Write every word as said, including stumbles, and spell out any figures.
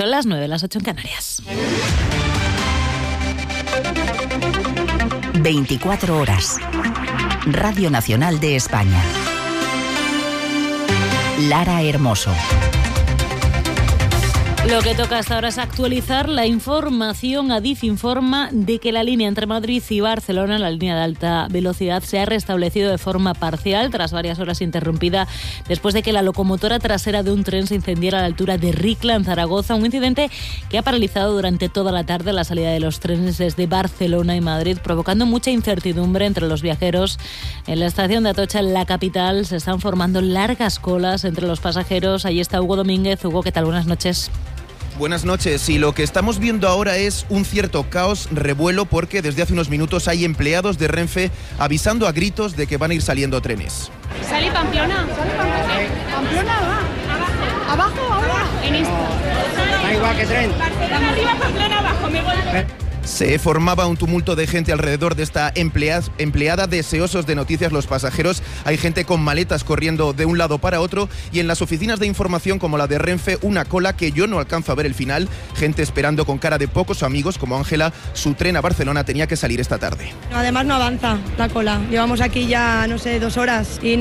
Son las nueve, las ocho en Canarias. veinticuatro horas. Radio Nacional de España. Lara Hermoso. Lo que toca hasta ahora es actualizar la información. Adif informa de que la línea entre Madrid y Barcelona, la línea de alta velocidad, se ha restablecido de forma parcial tras varias horas interrumpida después de que la locomotora trasera de un tren se incendiara a la altura de Ricla, en Zaragoza. Un incidente que ha paralizado durante toda la tarde la salida de los trenes desde Barcelona y Madrid, provocando mucha incertidumbre entre los viajeros. En la estación de Atocha, en la capital, se están formando largas colas entre los pasajeros. Allí está Hugo Domínguez. Hugo, ¿qué tal? Buenas noches. Buenas noches. Y lo que estamos viendo ahora es un cierto caos, revuelo, porque desde hace unos minutos hay empleados de Renfe avisando a gritos de que van a ir saliendo trenes. ¿Sale Pamplona? ¿Sale Pamplona? ¿Pamplona va? ¿Abajo? ¿Abajo ahora? En esta. Da igual que tren. Barcelona arriba, Pamplona abajo. Me voy. Se formaba un tumulto de gente alrededor de esta empleada, empleada, deseosos de noticias los pasajeros. Hay gente con maletas corriendo de un lado para otro y en las oficinas de información como la de Renfe, una cola que yo no alcanzo a ver el final. Gente esperando con cara de pocos amigos, como Ángela. Su tren a Barcelona tenía que salir esta tarde. Además no avanza la cola. Llevamos aquí ya, no sé, dos horas y